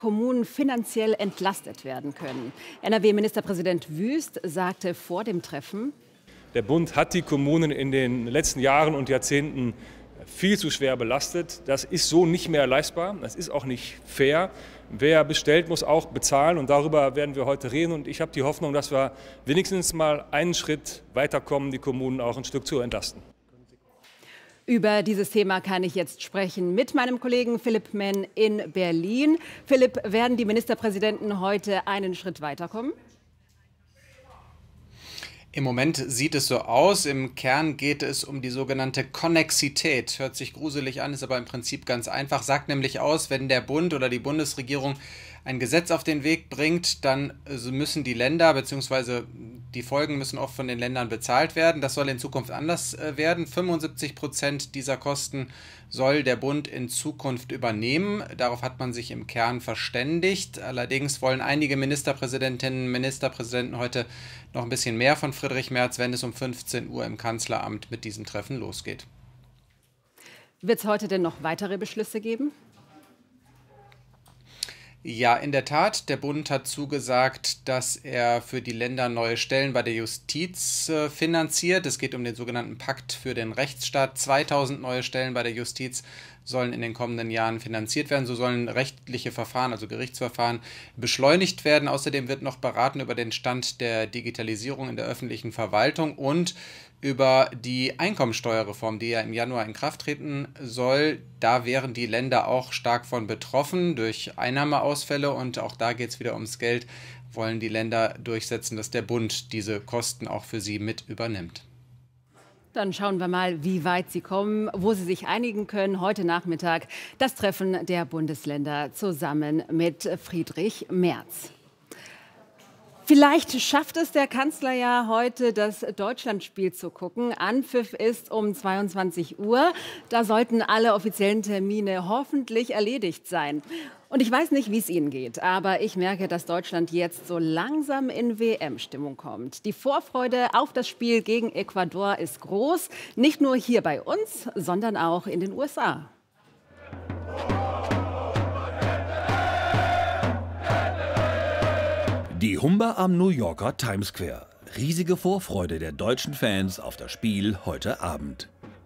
Kommunen finanziell entlastet werden können. NRW-Ministerpräsident Wüst sagte vor dem Treffen: Der Bund hat die Kommunen in den letzten Jahren und Jahrzehnten viel zu schwer belastet. Das ist so nicht mehr leistbar. Das ist auch nicht fair. Wer bestellt, muss auch bezahlen. Und darüber werden wir heute reden. Und ich habe die Hoffnung, dass wir wenigstens mal einen Schritt weiterkommen, die Kommunen auch ein Stück zu entlasten. Über dieses Thema kann ich jetzt sprechen mit meinem Kollegen Philipp Menn in Berlin. Philipp, werden die Ministerpräsidenten heute einen Schritt weiterkommen? Im Moment sieht es so aus. Im Kern geht es um die sogenannte Konnexität. Hört sich gruselig an, ist aber im Prinzip ganz einfach. Sagt nämlich aus, wenn der Bund oder die Bundesregierung ein Gesetz auf den Weg bringt, dann müssen die Länder bzw. die Folgen müssen auch von den Ländern bezahlt werden. Das soll in Zukunft anders werden. 75% dieser Kosten soll der Bund in Zukunft übernehmen. Darauf hat man sich im Kern verständigt. Allerdings wollen einige Ministerpräsidentinnen und Ministerpräsidenten heute noch ein bisschen mehr von Friedrich Merz, wenn es um 15 Uhr im Kanzleramt mit diesem Treffen losgeht. Wird es heute denn noch weitere Beschlüsse geben? Ja, in der Tat. Der Bund hat zugesagt, dass er für die Länder neue Stellen bei der Justiz finanziert. Es geht um den sogenannten Pakt für den Rechtsstaat. 2000 neue Stellen bei der Justiz sollen in den kommenden Jahren finanziert werden. So sollen rechtliche Verfahren, also Gerichtsverfahren, beschleunigt werden. Außerdem wird noch beraten über den Stand der Digitalisierung in der öffentlichen Verwaltung und über die Einkommensteuerreform, die ja im Januar in Kraft treten soll. Da wären die Länder auch stark von betroffen durch Einnahmeausfälle und auch da geht es wieder ums Geld. Wollen die Länder durchsetzen, dass der Bund diese Kosten auch für sie mit übernimmt. Dann schauen wir mal, wie weit Sie kommen, wo Sie sich einigen können. Heute Nachmittag das Treffen der Bundesländer zusammen mit Friedrich Merz. Vielleicht schafft es der Kanzler ja heute, das Deutschlandspiel zu gucken. Anpfiff ist um 22 Uhr. Da sollten alle offiziellen Termine hoffentlich erledigt sein. Und ich weiß nicht, wie es Ihnen geht, aber ich merke, dass Deutschland jetzt so langsam in WM-Stimmung kommt. Die Vorfreude auf das Spiel gegen Ecuador ist groß. Nicht nur hier bei uns, sondern auch in den USA. Die Humber am New Yorker Times Square. Riesige Vorfreude der deutschen Fans auf das Spiel heute Abend.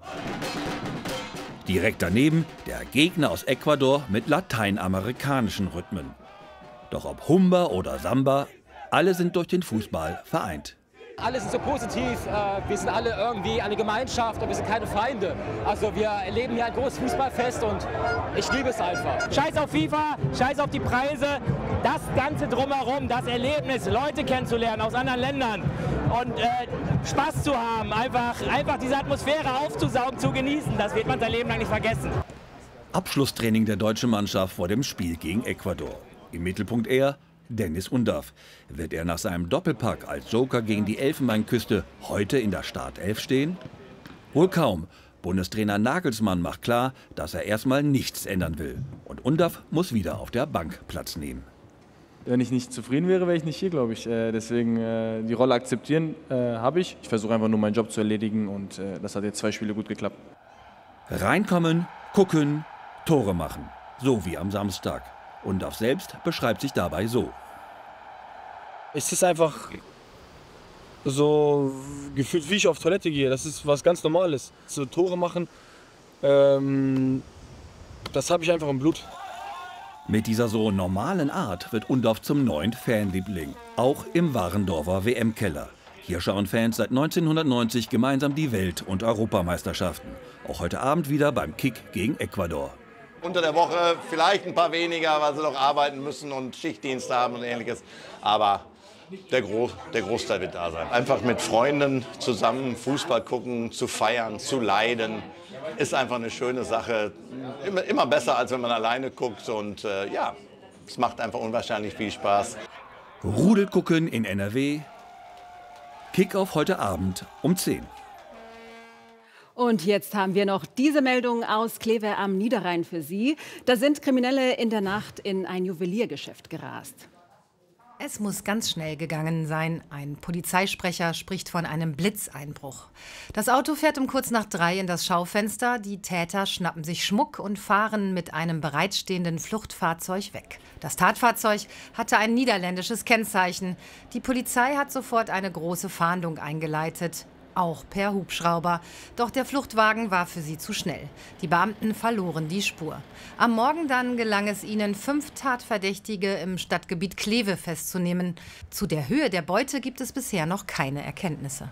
Direkt daneben der Gegner aus Ecuador mit lateinamerikanischen Rhythmen. Doch ob Humber oder Samba, alle sind durch den Fußball vereint. Alle sind so positiv, wir sind alle irgendwie eine Gemeinschaft und wir sind keine Feinde. Also wir erleben hier ein großes Fußballfest und ich liebe es einfach. Scheiß auf FIFA, scheiß auf die Preise, das Ganze drumherum, das Erlebnis, Leute kennenzulernen aus anderen Ländern und Spaß zu haben, einfach diese Atmosphäre aufzusaugen, zu genießen, das wird man sein Leben lang nicht vergessen. Abschlusstraining der deutschen Mannschaft vor dem Spiel gegen Ecuador. Im Mittelpunkt er Dennis Undaff. Wird er nach seinem Doppelpack als Joker gegen die Elfenbeinküste heute in der Startelf stehen? Wohl kaum. Bundestrainer Nagelsmann macht klar, dass er erstmal nichts ändern will. Und Undaff muss wieder auf der Bank Platz nehmen. Wenn ich nicht zufrieden wäre, wäre ich nicht hier, glaube ich. Deswegen die Rolle akzeptieren habe ich. Ich versuche einfach nur meinen Job zu erledigen und das hat jetzt 2 Spiele gut geklappt. Reinkommen, gucken, Tore machen. So wie am Samstag. Undaff selbst beschreibt sich dabei so. Es ist einfach so gefühlt, wie ich auf Toilette gehe. Das ist was ganz Normales. So Tore machen, das habe ich einfach im Blut. Mit dieser so normalen Art wird Undaff zum neuen Fanliebling. Auch im Warendorfer WM-Keller. Hier schauen Fans seit 1990 gemeinsam die Welt- und Europameisterschaften. Auch heute Abend wieder beim Kick gegen Ecuador. Unter der Woche vielleicht ein paar weniger, weil sie noch arbeiten müssen und Schichtdienst haben und Ähnliches. Aber der Großteil wird da sein. Einfach mit Freunden zusammen Fußball gucken, zu feiern, zu leiden, ist einfach eine schöne Sache. Immer besser, als wenn man alleine guckt. Und ja, es macht einfach unwahrscheinlich viel Spaß. Rudel gucken in NRW. Kickoff heute Abend um 10. Und jetzt haben wir noch diese Meldung aus Kleve am Niederrhein für Sie. Da sind Kriminelle in der Nacht in ein Juweliergeschäft gerast. Es muss ganz schnell gegangen sein. Ein Polizeisprecher spricht von einem Blitzeinbruch. Das Auto fährt um kurz nach 3 in das Schaufenster. Die Täter schnappen sich Schmuck und fahren mit einem bereitstehenden Fluchtfahrzeug weg. Das Tatfahrzeug hatte ein niederländisches Kennzeichen. Die Polizei hat sofort eine große Fahndung eingeleitet. Auch per Hubschrauber. Doch der Fluchtwagen war für sie zu schnell. Die Beamten verloren die Spur. Am Morgen dann gelang es ihnen, 5 Tatverdächtige im Stadtgebiet Kleve festzunehmen. Zu der Höhe der Beute gibt es bisher noch keine Erkenntnisse.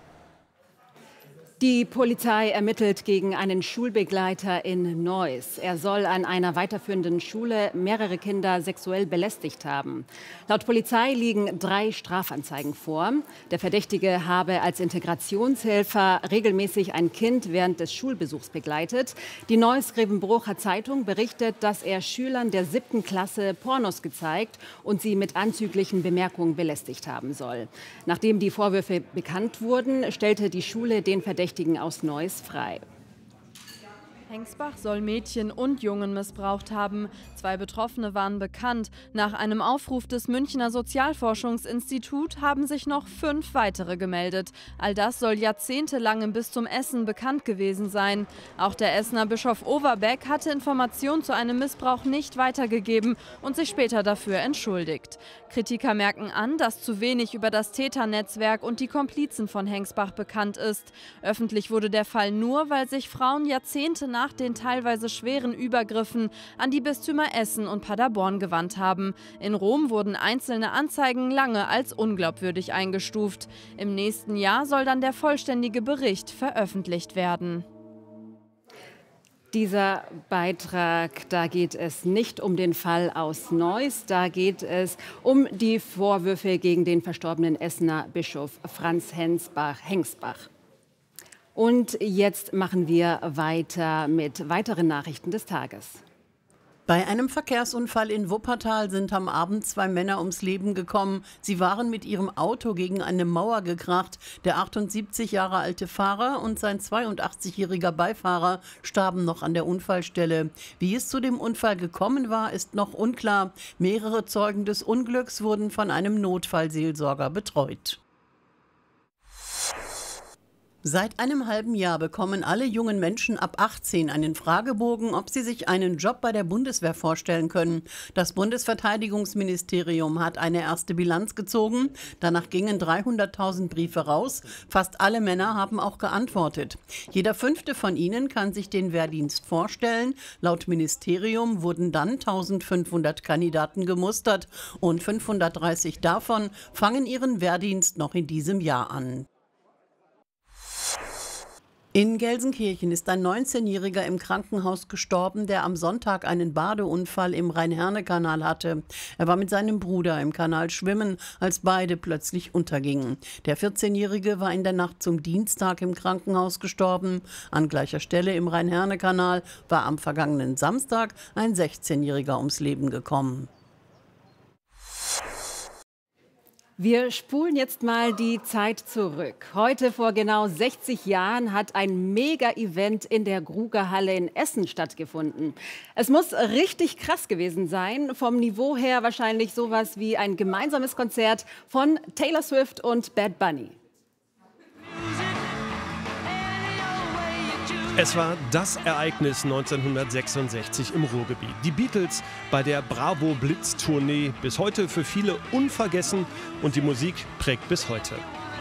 Die Polizei ermittelt gegen einen Schulbegleiter in Neuss. Er soll an einer weiterführenden Schule mehrere Kinder sexuell belästigt haben. Laut Polizei liegen 3 Strafanzeigen vor. Der Verdächtige habe als Integrationshelfer regelmäßig ein Kind während des Schulbesuchs begleitet. Die Neuss-Grevenbrocher Zeitung berichtet, dass er Schülern der 7. Klasse Pornos gezeigt und sie mit anzüglichen Bemerkungen belästigt haben soll. Nachdem die Vorwürfe bekannt wurden, stellte die Schule den Verdächtigen aus Neuss frei. Hengsbach soll Mädchen und Jungen missbraucht haben. 2 Betroffene waren bekannt. Nach einem Aufruf des Münchner Sozialforschungsinstituts haben sich noch 5 weitere gemeldet. All das soll jahrzehntelang im Bistum Essen bekannt gewesen sein. Auch der Essener Bischof Overbeck hatte Informationen zu einem Missbrauch nicht weitergegeben und sich später dafür entschuldigt. Kritiker merken an, dass zu wenig über das Täternetzwerk und die Komplizen von Hengsbach bekannt ist. Öffentlich wurde der Fall nur, weil sich Frauen Jahrzehnte nach den teilweise schweren Übergriffen an die Bistümer Essen und Paderborn gewandt haben. In Rom wurden einzelne Anzeigen lange als unglaubwürdig eingestuft. Im nächsten Jahr soll dann der vollständige Bericht veröffentlicht werden. Dieser Beitrag, da geht es nicht um den Fall aus Neuss, da geht es um die Vorwürfe gegen den verstorbenen Essener Bischof Franz Hengsbach. Und jetzt machen wir weiter mit weiteren Nachrichten des Tages. Bei einem Verkehrsunfall in Wuppertal sind am Abend 2 Männer ums Leben gekommen. Sie waren mit ihrem Auto gegen eine Mauer gekracht. Der 78 Jahre alte Fahrer und sein 82-jähriger Beifahrer starben noch an der Unfallstelle. Wie es zu dem Unfall gekommen war, ist noch unklar. Mehrere Zeugen des Unglücks wurden von einem Notfallseelsorger betreut. Seit einem halben Jahr bekommen alle jungen Menschen ab 18 einen Fragebogen, ob sie sich einen Job bei der Bundeswehr vorstellen können. Das Bundesverteidigungsministerium hat eine erste Bilanz gezogen. Danach gingen 300.000 Briefe raus. Fast alle Männer haben auch geantwortet. Jeder 5. von ihnen kann sich den Wehrdienst vorstellen. Laut Ministerium wurden dann 1.500 Kandidaten gemustert und 530 davon fangen ihren Wehrdienst noch in diesem Jahr an. In Gelsenkirchen ist ein 19-Jähriger im Krankenhaus gestorben, der am Sonntag einen Badeunfall im Rhein-Herne-Kanal hatte. Er war mit seinem Bruder im Kanal schwimmen, als beide plötzlich untergingen. Der 14-Jährige war in der Nacht zum Dienstag im Krankenhaus gestorben. An gleicher Stelle im Rhein-Herne-Kanal war am vergangenen Samstag ein 16-Jähriger ums Leben gekommen. Wir spulen jetzt mal die Zeit zurück. Heute vor genau 60 Jahren hat ein Mega-Event in der Grugerhalle in Essen stattgefunden. Es muss richtig krass gewesen sein. Vom Niveau her wahrscheinlich sowas wie ein gemeinsames Konzert von Taylor Swift und Bad Bunny. Es war das Ereignis 1966 im Ruhrgebiet. Die Beatles bei der Bravo Blitz Tournee, bis heute für viele unvergessen, und die Musik prägt bis heute.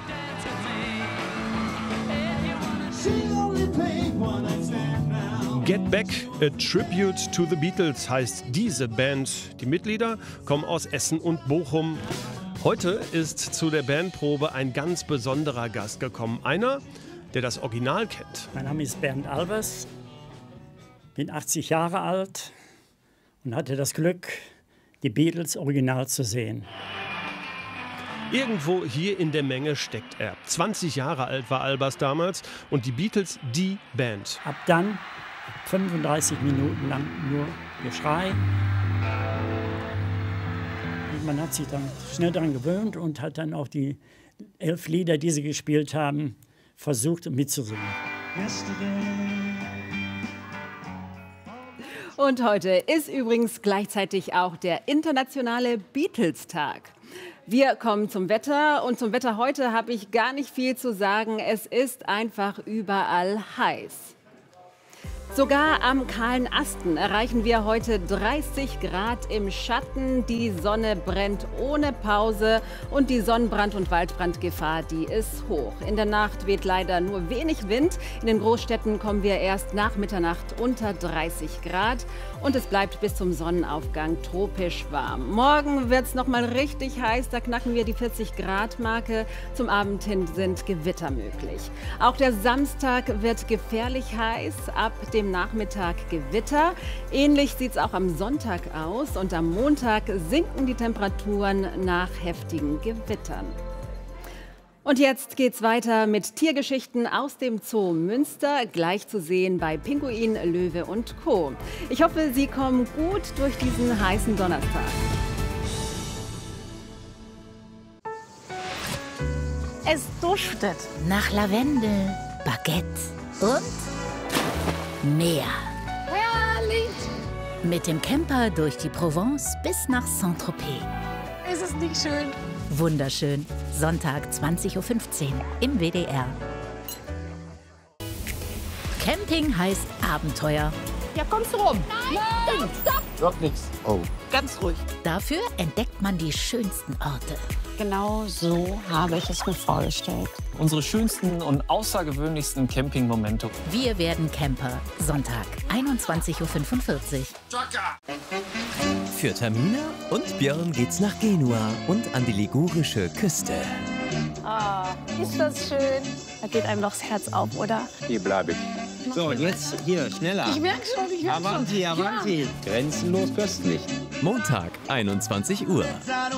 Get Back, a Tribute to the Beatles heißt diese Band. Die Mitglieder kommen aus Essen und Bochum. Heute ist zu der Bandprobe ein ganz besonderer Gast gekommen. Einer, der das Original kennt. Mein Name ist Bernd Albers, bin 80 Jahre alt und hatte das Glück, die Beatles original zu sehen. Irgendwo hier in der Menge steckt er. 20 Jahre alt war Albers damals und die Beatles die Band. Ab dann 35 Minuten lang nur Geschrei. Und man hat sich dann schnell daran gewöhnt und hat dann auch die 11 Lieder, die sie gespielt haben, versucht mitzusingen. Und heute ist übrigens gleichzeitig auch der internationale Beatles-Tag. Wir kommen zum Wetter und zum Wetter heute habe ich gar nicht viel zu sagen. Es ist einfach überall heiß. Sogar am kahlen Asten erreichen wir heute 30 Grad im Schatten. Die Sonne brennt ohne Pause und die Sonnenbrand- und Waldbrandgefahr, die ist hoch. In der Nacht weht leider nur wenig Wind. In den Großstädten kommen wir erst nach Mitternacht unter 30 Grad und es bleibt bis zum Sonnenaufgang tropisch warm. Morgen wird es noch mal richtig heiß, da knacken wir die 40-Grad-Marke. Zum Abend hin sind Gewitter möglich. Auch der Samstag wird gefährlich heiß, ab dem Nachmittag Gewitter. Ähnlich sieht es auch am Sonntag aus und am Montag sinken die Temperaturen nach heftigen Gewittern. Und jetzt geht's weiter mit Tiergeschichten aus dem Zoo Münster, gleich zu sehen bei Pinguin, Löwe und Co. Ich hoffe, Sie kommen gut durch diesen heißen Donnerstag. Es duftet nach Lavendel, Baguette und Meer. Herrlich! Mit dem Camper durch die Provence bis nach Saint-Tropez. Ist es nicht schön? Wunderschön. Sonntag 20:15 Uhr im WDR. Camping heißt Abenteuer. Ja, kommst du rum? Nein! Stopp! Wird nichts. Oh. Ganz ruhig. Dafür entdeckt man die schönsten Orte. Genau so habe ich es mir vorgestellt. Unsere schönsten und außergewöhnlichsten Campingmomente. Wir werden Camper. Sonntag, 21:45 Uhr. Für Tamina und Björn geht's nach Genua und an die ligurische Küste. Ah, ist das schön. Da geht einem doch das Herz auf, oder? Hier bleibe ich. So, jetzt hier, schneller. Ich merke schon, Avanti, Avanti. Ja. Grenzenlos köstlich. Montag, 21 Uhr.